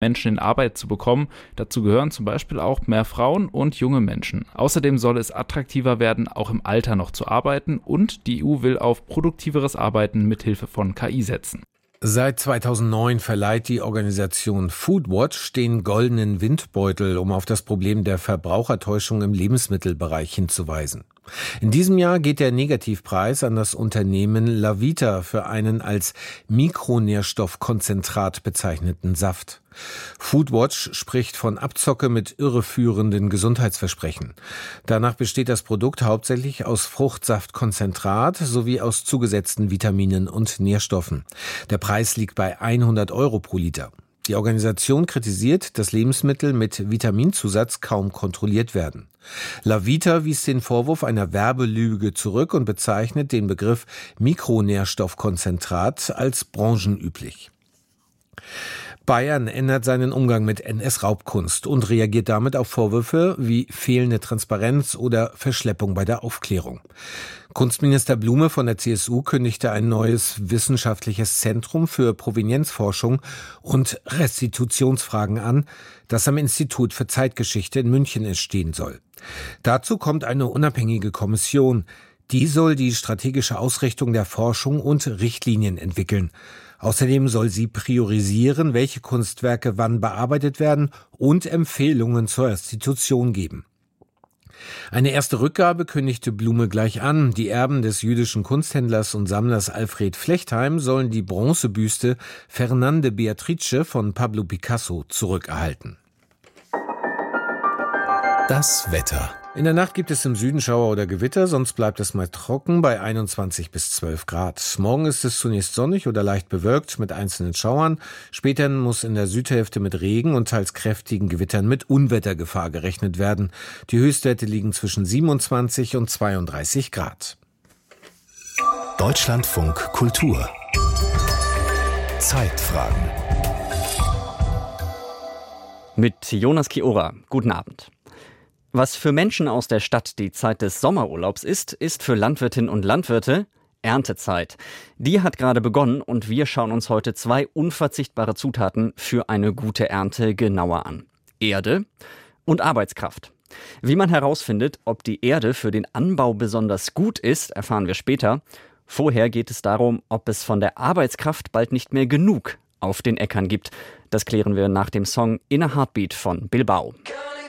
Menschen in Arbeit zu bekommen. Dazu gehören zum Beispiel auch mehr Frauen und junge Menschen. Außerdem soll es attraktiver werden, auch im Alter noch zu arbeiten, und die EU will auf produktiveres Arbeiten mithilfe von KI setzen. Seit 2009 verleiht die Organisation Foodwatch den goldenen Windbeutel, um auf das Problem der Verbrauchertäuschung im Lebensmittelbereich hinzuweisen. In diesem Jahr geht der Negativpreis an das Unternehmen Lavita für einen als Mikronährstoffkonzentrat bezeichneten Saft. Foodwatch spricht von Abzocke mit irreführenden Gesundheitsversprechen. Danach besteht das Produkt hauptsächlich aus Fruchtsaftkonzentrat sowie aus zugesetzten Vitaminen und Nährstoffen. Der Preis liegt bei 100 € pro Liter. Die Organisation kritisiert, dass Lebensmittel mit Vitaminzusatz kaum kontrolliert werden. Lavita wies den Vorwurf einer Werbelüge zurück und bezeichnet den Begriff Mikronährstoffkonzentrat als branchenüblich. Bayern ändert seinen Umgang mit NS-Raubkunst und reagiert damit auf Vorwürfe wie fehlende Transparenz oder Verschleppung bei der Aufklärung. Kunstminister Blume von der CSU kündigte ein neues wissenschaftliches Zentrum für Provenienzforschung und Restitutionsfragen an, das am Institut für Zeitgeschichte in München entstehen soll. Dazu kommt eine unabhängige Kommission. Die soll die strategische Ausrichtung der Forschung und Richtlinien entwickeln. Außerdem soll sie priorisieren, welche Kunstwerke wann bearbeitet werden, und Empfehlungen zur Restitution geben. Eine erste Rückgabe kündigte Blume gleich an. Die Erben des jüdischen Kunsthändlers und Sammlers Alfred Flechtheim sollen die Bronzebüste Fernande Beatrice von Pablo Picasso zurückerhalten. Das Wetter. In der Nacht gibt es im Süden Schauer oder Gewitter, sonst bleibt es mal trocken bei 21 bis 12 Grad. Morgen ist es zunächst sonnig oder leicht bewölkt mit einzelnen Schauern. Später muss in der Südhälfte mit Regen und teils kräftigen Gewittern mit Unwettergefahr gerechnet werden. Die Höchstwerte liegen zwischen 27 und 32 Grad. Deutschlandfunk Kultur. Zeitfragen. Mit Jonas Kiora. Guten Abend. Was für Menschen aus der Stadt die Zeit des Sommerurlaubs ist für Landwirtinnen und Landwirte Erntezeit. Die hat gerade begonnen und wir schauen uns heute 2 unverzichtbare Zutaten für eine gute Ernte genauer an. Erde und Arbeitskraft. Wie man herausfindet, ob die Erde für den Anbau besonders gut ist, erfahren wir später. Vorher geht es darum, ob es von der Arbeitskraft bald nicht mehr genug auf den Äckern gibt. Das klären wir nach dem Song In a Heartbeat von Bilbao.